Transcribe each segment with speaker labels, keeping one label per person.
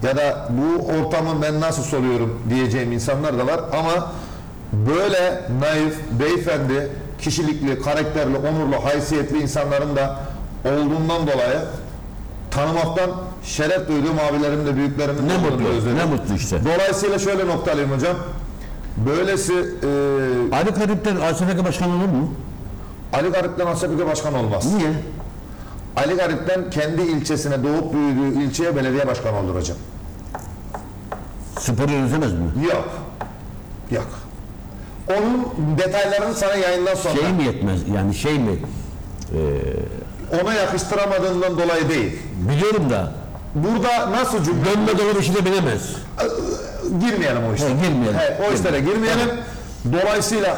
Speaker 1: ya da bu ortamı ben nasıl soluyorum diyeceğim insanlar da var ama böyle naif, beyefendi, kişilikli, karakterli, onurlu, haysiyetli insanların da olduğundan dolayı tanımaktan şeref duyduğum abilerim de büyüklerimin
Speaker 2: Ne mutlu,
Speaker 1: özledim.
Speaker 2: ne mutlu işte.
Speaker 1: Dolayısıyla şöyle noktalayayım hocam. Böylesi
Speaker 2: Ali Garip'ten ASFK başkanı olur mu?
Speaker 1: Ali Garip'ten ASFK başkan olmaz.
Speaker 2: Niye?
Speaker 1: Ali Garip'ten kendi ilçesine doğup büyüdüğü ilçeye belediye başkanı olur hocam.
Speaker 2: Sporu yönetemez mi?
Speaker 1: Yok. Yok. Onun detaylarını sana yayından sonra.
Speaker 2: Şey mi yetmez? Yani şey mi?
Speaker 1: Ona yakıştıramadığından dolayı değil.
Speaker 2: Biliyorum da
Speaker 1: Burada nasıl cümle?
Speaker 2: dönme dolabı işine bilemez.
Speaker 1: Girmeyelim o işlere.
Speaker 2: Girmeyelim.
Speaker 1: O işlere girmeyelim. Dolayısıyla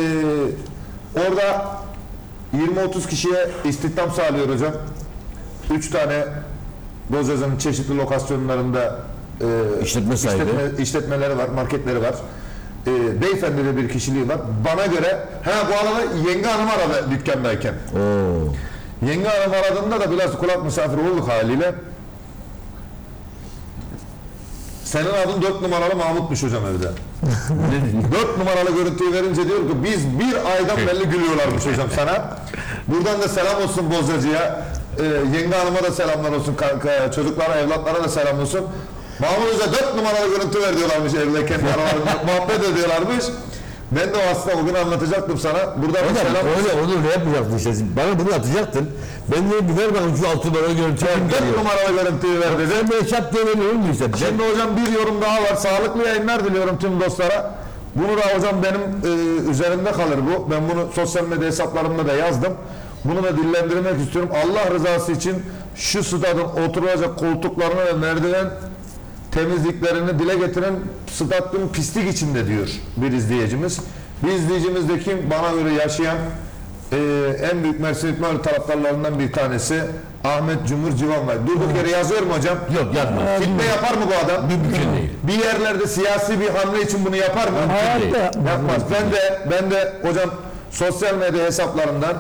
Speaker 1: orada 20-30 kişiye istihdam sağlıyor hocam. 3 tane Bozcaada'nın çeşitli lokasyonlarında
Speaker 2: İşletme sahibi.
Speaker 1: işletmeleri var, marketleri var. Beyefendi de bir kişiliği var. Bana göre, bu arada yenge hanım aradı dükkandayken. Yenge hanım aradığında da biraz kulak misafiri olduk haliyle. Senin adın 4 numaralı Mahmut'muş hocam evde. 4 numaralı görüntüyü verince diyor ki biz bir aydan belli gülüyorlarmış hocam sana. Buradan da selam olsun Bozacı'ya. Yenge hanıma da selamlar olsun. Çocuklara, evlatlara da selam olsun. Mahmut Hoca 4 numaralı görüntü ver diyorlarmış evde kendi aralarında muhabbet ediyorlarmış. Ben de aslında bugün anlatacaktım sana. Buradan
Speaker 2: Hocam
Speaker 1: selam
Speaker 2: öyle onu ne yapacaktın işte? Bana bunu atacaktın. Ben de bir ver bakın şu 6 numaralı görüntüyü.
Speaker 1: 4 numaralı görüntüyü ver dedi.
Speaker 2: Ben de hesap diye veriyorum mu işte?
Speaker 1: Şimdi hocam bir yorum daha var. Sağlıklı yayınlar diliyorum tüm dostlara. Bunu da hocam benim üzerimde kalır bu. Ben bunu sosyal medya hesaplarımda da yazdım. Bunu da dillendirmek istiyorum. Allah rızası için şu stadın oturacak koltuklarını ve merdiven temizliklerini dile getiren stadyum pislik içinde diyor bir izleyicimiz. Bir izleyicimiz de kim? Bana göre yaşayan en büyük Mersin İtman taraftarlarından bir tanesi Ahmet Cumhur Civanbay. Durduk yere yazıyor mu hocam?
Speaker 2: Yok yazma.
Speaker 1: Fitne yapar mı bu adam?
Speaker 2: Mümkün değil.
Speaker 1: Bir yerlerde siyasi bir hamle için bunu yapar mı?
Speaker 2: Mümkün değil.
Speaker 1: Yapmaz. Ben de hocam sosyal medya hesaplarından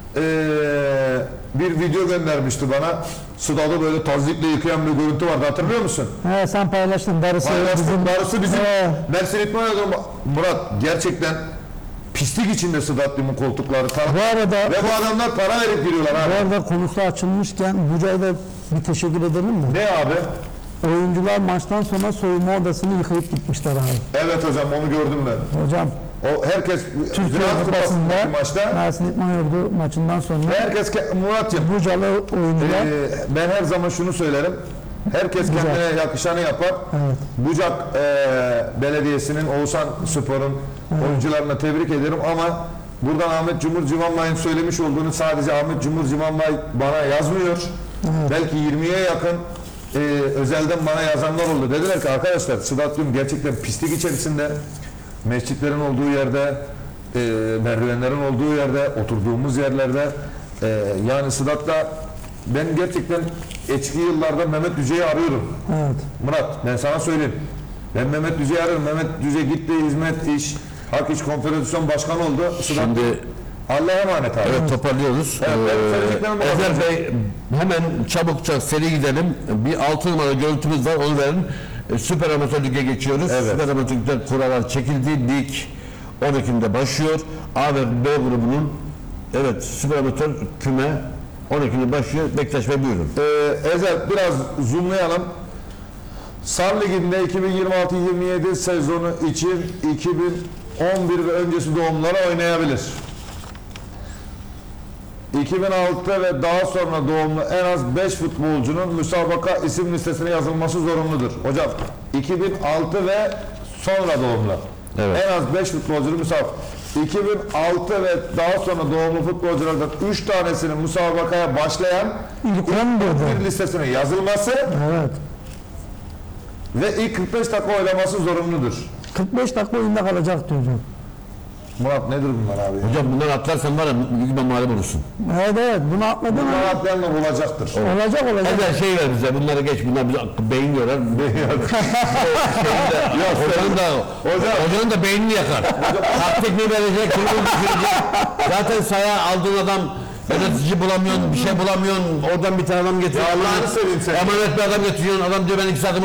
Speaker 1: bir video göndermişti bana. Stadı böyle tazikle yıkayan bir görüntü vardı. Hatırlıyor musun?
Speaker 3: He, sen paylaştın.
Speaker 1: Darısı bizim Mersin İtman Murat gerçekten pislik içinde stadyumun koltukları.
Speaker 3: Bu arada
Speaker 1: Ve bu adamlar para verip giriyorlar abi.
Speaker 3: bu arada konusu açılmışken Buca'ya da bir teşekkür edelim mi?
Speaker 1: Ne abi?
Speaker 3: Oyuncular maçtan sonra soyunma odasını yıkayıp gitmişler abi.
Speaker 1: Evet hocam onu gördüm ben.
Speaker 3: Hocam
Speaker 1: O herkes
Speaker 3: Türkiye
Speaker 1: Ziraat
Speaker 3: Kupası'nda
Speaker 1: Kupası'ndaki maçta
Speaker 3: Mersin İtman Yurdu maçından sonra
Speaker 1: herkes Murat'cığım
Speaker 3: Bucalı oyuncular
Speaker 1: ben her zaman şunu söylerim. Herkes
Speaker 3: Bucak.
Speaker 1: kendine yakışanı yapar.
Speaker 3: Evet.
Speaker 1: Bucak Belediyesi'nin Oğuzhan Spor'un oyuncularına tebrik ederim ama buradan Ahmet Cumhur Civanbay'ın söylemiş olduğunu sadece Ahmet Cumhur Civanbay bana yazmıyor. Belki 20'ye yakın özelden bana yazanlar oldu. Dediler ki arkadaşlar stadyum gerçekten pislik içerisinde. Mescitlerin olduğu yerde, merdivenlerin olduğu yerde, oturduğumuz yerlerde yani statta ben gerçekten eski yıllarda Mehmet Düzey'i arıyorum.
Speaker 3: evet.
Speaker 1: Murat ben sana söyleyeyim. Ben Mehmet Düzey'i arıyorum. Mehmet Düzey gitti hizmet iş, hak iş konfederasyon başkanı oldu.
Speaker 2: Şimdi
Speaker 1: Allah'a emanet abi.
Speaker 2: evet toparlıyoruz.
Speaker 1: Evet, benim söyleyeceklerim bu kadar.
Speaker 2: Ezer Bey hemen çabukça seri gidelim. Bir 6 numaralı görüntümüz var onu verin. Süper Amatör Lig'e geçiyoruz.
Speaker 1: Evet.
Speaker 2: Süper Amatör Lig'de kurallar çekildi. Lig 10 Ekim'de başlıyor. A ve B grubunun evet Süper Amatör küme 10 Ekim'de başlıyor. Bektaş Bey buyurun.
Speaker 1: Ezel biraz zoomlayalım. Sar Ligi'nde 2026-27 sezonu için 2011 ve öncesi doğumlara oynayabilir. 2006 ve daha sonra doğumlu en az 5 futbolcunun müsabaka isim listesine yazılması zorunludur. Hocam 2006 ve sonra doğumlu.
Speaker 2: Evet.
Speaker 1: En az 5 futbolcunun müsabaka. 2006 ve daha sonra doğumlu futbolculardan 3 tanesinin müsabakaya başlayan
Speaker 3: İlk 11'de.
Speaker 1: bir listesine yazılması
Speaker 3: Evet.
Speaker 1: ve ilk 45 dakika oynaması zorunludur.
Speaker 3: 45 dakika oyunda kalacak diyor hocam.
Speaker 1: Murat nedir bunlar abi?
Speaker 2: Hocam bunları atlarsan var ya büyük bir mağlup olursun.
Speaker 3: Evet bunu atladın mı?
Speaker 1: Bunlar atlayanlar olacaktır.
Speaker 3: Olacak.
Speaker 2: Ezer şey ver bize bunları geç bunlar bize beyin yorar. Hocanın da beynini yakar. Taktik mi verecek, kurulu düşürecek. Zaten sahaya aldığın adam yönetici bulamıyorsun, bir şey bulamıyorsun. Oradan bir tane adam getiriyorsun.
Speaker 1: Allah'ını seveyim seni.
Speaker 2: Emanet bir adam getiriyorsun. Adam diyor ben 2 saat